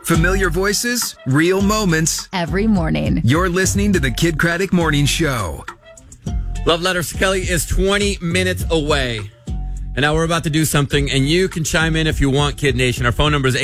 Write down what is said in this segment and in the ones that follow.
Familiar voices, real moments. Every morning. You're listening to the Kid Craddock Morning Show. Love Letters to Kelly is 20 minutes away. And now we're about to do something, and you can chime in if you want, Kid Nation. Our phone number is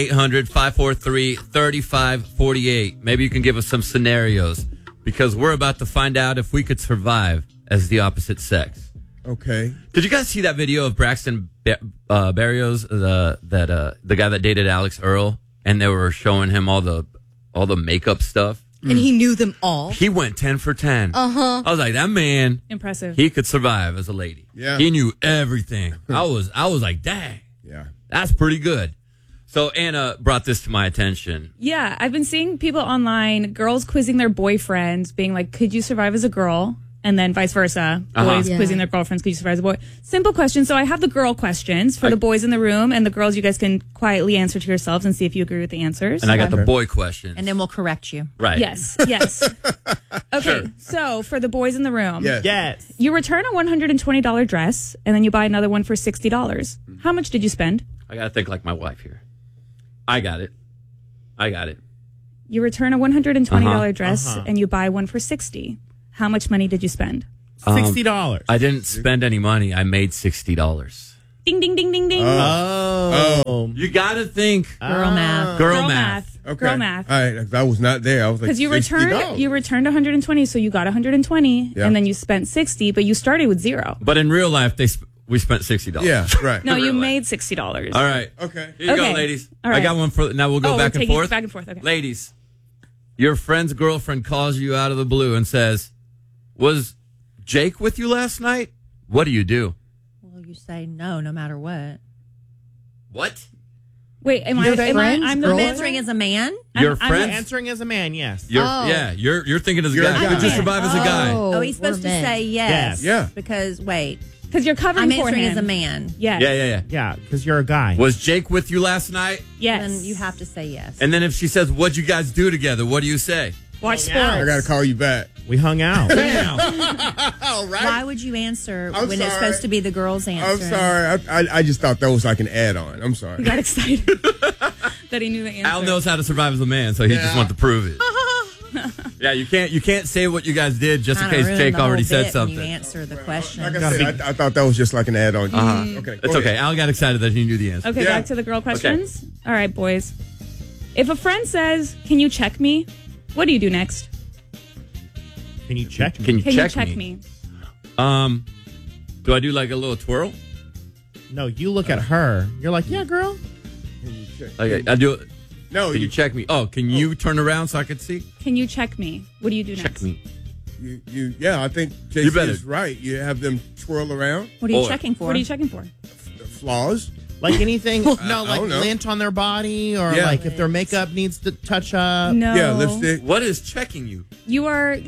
800-543-3548. Maybe you can give us some scenarios, because we're about to find out if we could survive as the opposite sex. Okay. Did you guys see that video of Braxton Berrios, the guy that dated Alex Earl, and they were showing him all the makeup stuff? And he knew them all. He went 10 for 10. I was like, that man, impressive. He could survive as a lady. Yeah. He knew everything. I was like, dang. Yeah. That's pretty good. So Anna brought this to my attention. Yeah, I've been seeing people online, girls quizzing their boyfriends, being like, could you survive as a girl? And then vice versa. Boys quizzing their girlfriends, could you survive as a boy? Simple question. So I have the girl questions for the boys in the room, and the girls, you guys can quietly answer to yourselves and see if you agree with the answers. And I got the boy question. And then we'll correct you. Right. Yes. Okay, so for the boys in the room. Yes. You return a $120 dress, and then you buy another one for $60. How much did you spend? I got to think like my wife here. I got it. You return a $120 dress, and you buy one for $60. How much money did you spend? $60. I didn't spend any money. I made $60. Ding, ding, ding, ding, ding. You got to think. Girl math. Girl math. Okay. Girl math. All right. I was not there. I was like, Because you $60. returned 120, so you got 120, Yeah. and then you spent 60, but you started with zero. But in real life, we spent $60. Yeah, right. No, you Really? made $60. All right. Okay. Here you go, Okay. ladies. All right. I got one for, now we'll go Oh, back we're and taking forth. back and forth, okay. Ladies, your friend's girlfriend calls you out of the blue and says, was Jake with you last night? What do you do? Well, you say no matter what. What? Wait, I'm the I'm girl? answering as a man? Your I'm friend? Answering as a man, yes. You're thinking as a You're guy. a guy. Could you survive as a guy? Oh, he's supposed to say yes. Yeah. Because, wait, Because you're covering I'm for answering him. as a man. Yes. Yeah. Yeah, because you're a guy. Was Jake with you last night? Yes. Then you have to say yes. And then if she says, what'd you guys do together? What do you say? Watch sports. I got to call you back. We hung out. All right. Why would you answer I'm when it's sorry. supposed to be the girl's answer? I'm sorry. I just thought that was like an add-on. I'm sorry. He got excited that he knew the answer. Al knows how to survive as a man, so he just wanted to prove it. Yeah, you can't say what you guys did just in Kinda case ruined Jake the whole already said bit something. when you answer the question. Like I said, I thought that was just like an add-on. Okay. It's go okay. ahead. Al got excited that he knew the answer. Okay, Yeah. back to the girl questions. All right, boys. If a friend says, "Can you check me?" What do you do next? Can you check me? Can you Can check you check me? me? Do I do like a little twirl? No, you look at her. You're like, yeah, girl. Okay, I do it. No, Can you check me? Oh, can you turn around so I can see? Can you check me? What do you do Check next? me. I think You JC better. is right. You have them twirl around What are you Or- checking for? What are you checking for? the flaws. Like anything, no, I like don't know. lint on their body or Yeah. like if their makeup needs to touch up. No. Yeah, lipstick. What is checking you? You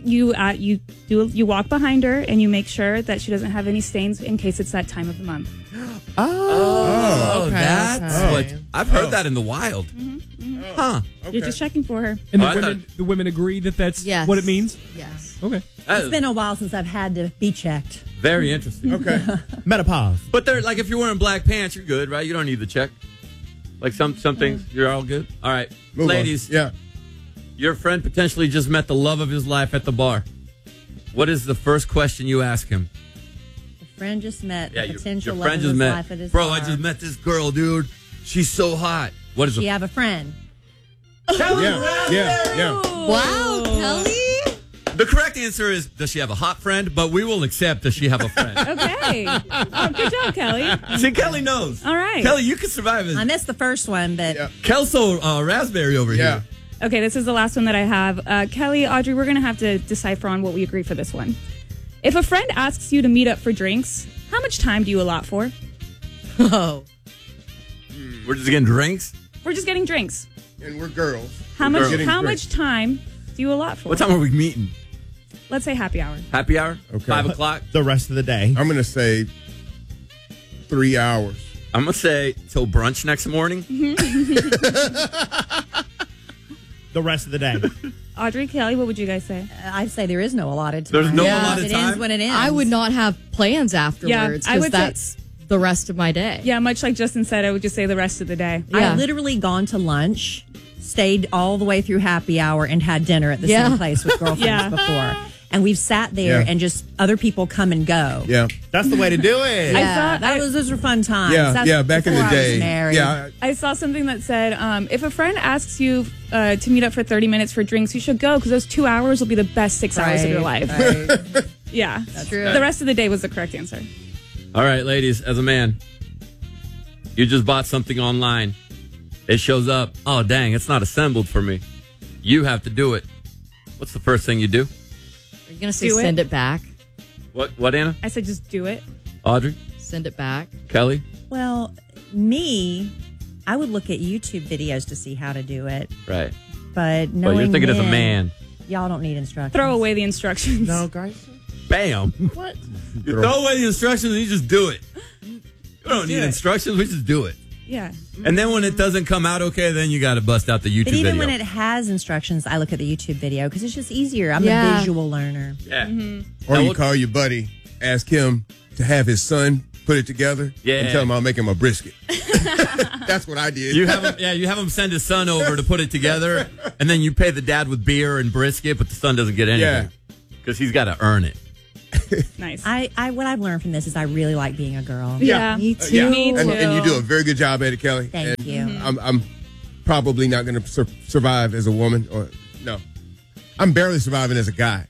walk behind her and you make sure that she doesn't have any stains in case it's that time of the month. Oh, okay, that's okay. what I've heard that in the wild. Huh? You're just checking for her. And Oh, I the women agree that that's Yes. what it means? Yes. Okay. That It's is been a while since I've had to be checked. very interesting. Okay. Menopause. But they're like, if you're wearing black pants, you're good, right? You don't need the check. Like some things, you're all good. All right, Move on. ladies. Yeah. Your friend potentially just met the love of his life at the bar. What is the first question you ask him? A friend just met Yeah, the your potential love friend of just his met. life at his Bro, bar. I just met this girl, dude. She's so hot. What is She it? have a friend. Yeah. Wow, Kelly. The correct answer is, does she have a hot friend? But we will accept, does she have a friend? Okay. Oh, good job, Kelly. See, Kelly knows. All right. Kelly, you can survive I as missed the first one, but Yeah. Kelso Raspberry over Yeah. here. Okay, this is the last one that I have. Kelly, Audrey, we're going to have to decipher on what we agree for this one. If a friend asks you to meet up for drinks, how much time do you allot for? oh, We're just getting drinks. We're just getting drinks. And we're girls. How We're much? getting How drinks. much time do you allot for? What time are we meeting? Let's say happy hour. Happy hour? Okay. 5 o'clock? The rest of the day. I'm going to say 3 hours. I'm going to say till brunch next morning. The rest of the day. Audrey, Kelly, what would you guys say? I'd say there is no allotted time. There's no allotted It time? ends when it ends. I would not have plans afterwards I because would say- that's the rest of my day. Yeah, much like Justin said, I would just say the rest of the day. Yeah. I've literally gone to lunch stayed all the way through happy hour and had dinner at the same place with girlfriends before. And we've sat there and just other people come and go. Yeah. That's the way to do it. Yeah, those were fun times. Yeah, That's back in the before I was day. married. Yeah. I saw something that said, if a friend asks you to meet up for 30 minutes for drinks, you should go because those 2 hours will be the best 6 hours of your life. Right. Yeah. That's true. The rest of the day was the correct answer. All right, ladies, as a man, you just bought something online. It shows up. Oh, dang, it's not assembled for me. You have to do it. What's the first thing you do? Are you going to say Do it. send it back? What, Anna? I said just do it. Audrey? Send it back. Kelly? Well, me, I would look at YouTube videos to see how to do it. Right. But But knowing you're thinking as a men, man. y'all don't need instructions. Throw away the instructions. No, guys. Bam. What? You throw away the instructions and you just do it. You don't need it. instructions. We just do it. Yeah. And then when it doesn't come out okay, then you got to bust out the YouTube But even video. when it has instructions, I look at the YouTube video because it's just easier. I'm Yeah. a visual learner. yeah. Or Now you what- call your buddy, ask him to have his son put it together, Yeah. and tell him I'll make him a brisket. That's what I did. You have him send his son over to put it together, and then you pay the dad with beer and brisket, but the son doesn't get anything because he's got to earn it. Nice. What I've learned from this is I really like being a girl. Yeah. Me too. Yeah. Me And, too. and you do a very good job at it, Kelly. Thank And you. I'm probably not going to survive as a woman. Or no, I'm barely surviving as a guy.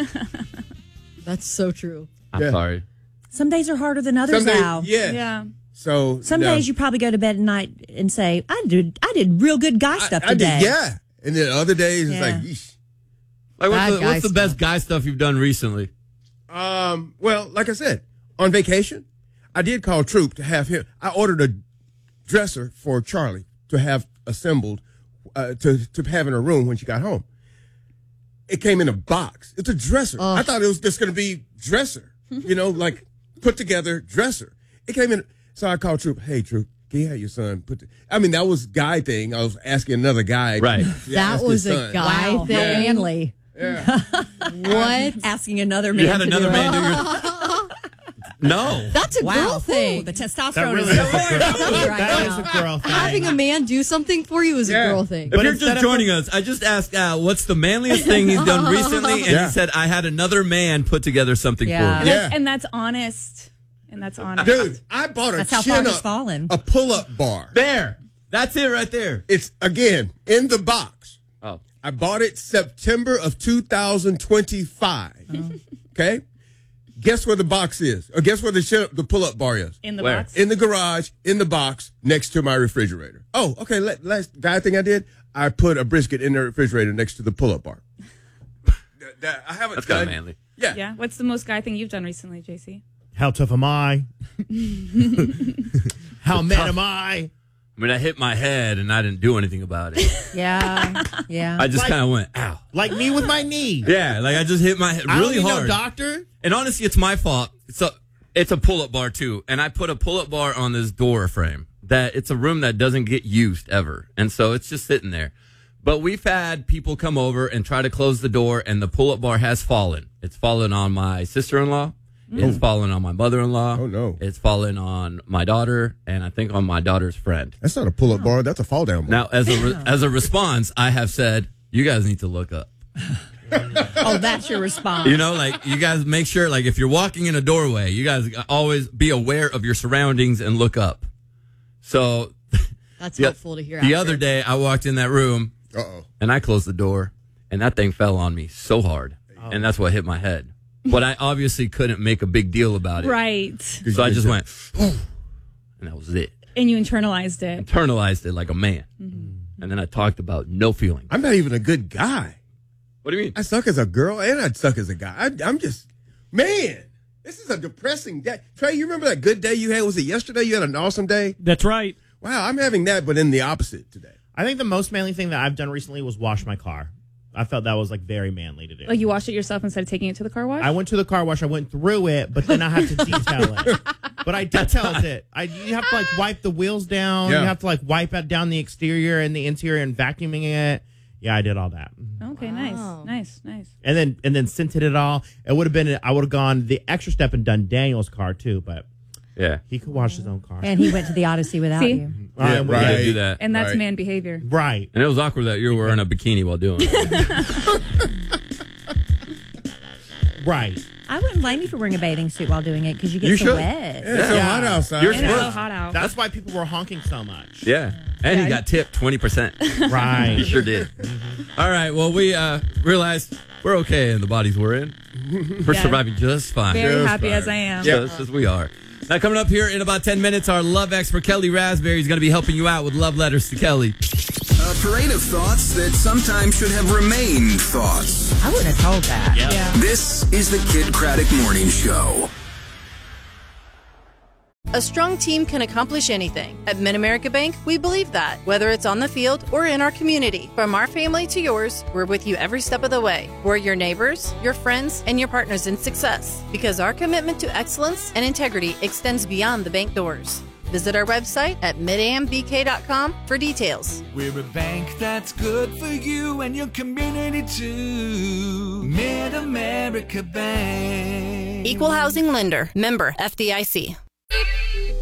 That's so true. I'm Yeah. sorry. Some days are harder than others, Some days, Al. Yeah. So Some days you probably go to bed at night and say, I did real good guy stuff I did, today. yeah. And then other days it's Yeah. like, yeesh. Like, Bad what's guy the stuff. best guy stuff you've done recently? Well, like I said, on vacation, I did call Troop to have him. I ordered a dresser for Charlie to have assembled, to have in her room when she got home. It came in a box. It's a dresser. I thought it was just going to be dresser, like put together dresser. It came in. So I called Troop. Hey, Troop, can you have your son that was guy thing. I was asking another guy. Right. to ask That was his a son. guy Wow, thing. how manly. What? Asking another man You had to another do man it. do your. No. That's a Wow. girl thing. Ooh, the That testosterone really is is a so girl. right That is now. a girl thing. Having a man do something for you is a girl thing. If But you're instead just of- joining us, I just asked Al, what's the manliest thing he's done recently? And Yeah. he said, I had another man put together something Yeah. for me. Yeah. And that's honest. And that's honest. Dude, I bought a That's how far it's chin-up, fallen. a pull-up bar. There. That's it right there. It's, again, in the box. Oh. I bought it September of 2025. Okay? Guess where the box is? Or guess where the pull-up bar is? In the Where? box. In the garage, in the box, next to my refrigerator. Oh, okay. Last guy thing I did, I put a brisket in the refrigerator next to the pull-up bar. I haven't That's kind of done. manly. Yeah. Yeah. What's the most guy thing you've done recently, JC? How tough am I? How man am I? I mean, I hit my head and I didn't do anything about it. Yeah. Yeah. I just Like- kind of went, ow. Like me with my knee. Yeah, like I just hit my head I don't really need hard. no doctor. And honestly, it's my fault. It's a pull-up bar too, and I put a pull-up bar on this door frame. That it's a room that doesn't get used ever, and so it's just sitting there. But we've had people come over and try to close the door, and the pull-up bar has fallen. It's fallen on my sister-in-law. It's fallen on my mother-in-law. Oh, no. It's fallen on my daughter, and I think on my daughter's friend. That's not a pull-up bar. That's a fall-down bar. Now, as a response, I have said, you guys need to look up. Oh, that's your response. Like you guys make sure, like if you're walking in a doorway, you guys always be aware of your surroundings and look up. So That's helpful to hear. the after. other day I walked in that room Uh-oh. and I closed the door and that thing fell on me so hard. And that's what hit my head. But I obviously couldn't make a big deal about it. Right. So I just went, and that was it. And you internalized it. Internalized it like a man. And then I talked about no feeling. I'm not even a good guy. What do you mean? I suck as a girl and I suck as a guy. I'm just, man, this is a depressing day. Trey, you remember that good day you had? Was it yesterday? You had an awesome day? That's right. Wow, I'm having that, but in the opposite today. I think the most manly thing that I've done recently was wash my car. I felt that was like very manly to do. Like you washed it yourself instead of taking it to the car wash? I went to the car wash. I went through it, but then I had to detail it. But I detailed it. You have to like wipe the wheels down. Yeah. You have to like wipe out down the exterior and the interior and vacuuming it. Yeah, I did all that. Okay, Wow. nice. And then scented it all. It would have been. I would have gone the extra step and done Daniel's car too. But Yeah. He could wash his own car. And he went to the Odyssey without See? you. Yeah, Right. we gotta do that. And that's Right. man behavior. Right. And it was awkward that you were wearing a bikini while doing it. Right. I wouldn't blame you for wearing a bathing suit while doing it because you get You so should. wet. It's so hot outside. You're And it's so supposed- hot out. That's why people were honking so much. Yeah. And he got tipped 20%. Right. He sure did. All right. Well, we realized we're okay in the bodies we're in. We're Yeah. surviving just fine. Very Just happy fine. as I am. Just as we are. Now, coming up here in about 10 minutes, our love expert, Kelly Raspberry, is going to be helping you out with love letters to Kelly. A parade of thoughts that sometimes should have remained thoughts. I wouldn't have told that. Yeah. This is the Kid Craddock Morning Show. A strong team can accomplish anything. At Mid-America Bank, we believe that. Whether it's on the field or in our community, from our family to yours, we're with you every step of the way. We're your neighbors, your friends, and your partners in success. Because our commitment to excellence and integrity extends beyond the bank doors. Visit our website at midambk.com for details. We're a bank that's good for you and your community too. Mid-America Bank. Equal housing lender. Member FDIC.